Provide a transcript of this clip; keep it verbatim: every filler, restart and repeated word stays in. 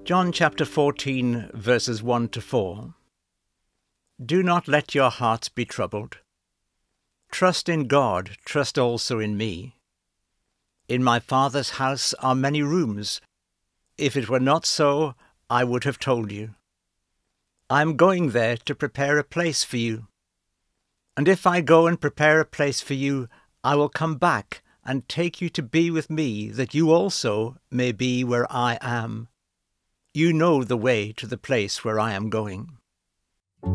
John chapter fourteen, verses one to four. Do not let your hearts be troubled. Trust in God, trust also in me. In my Father's house are many rooms. If it were not so, I would have told you. I am going there to prepare a place for you. And if I go and prepare a place for you, I will come back and take you to be with me, that you also may be where I am. You know the way to the place where I am going.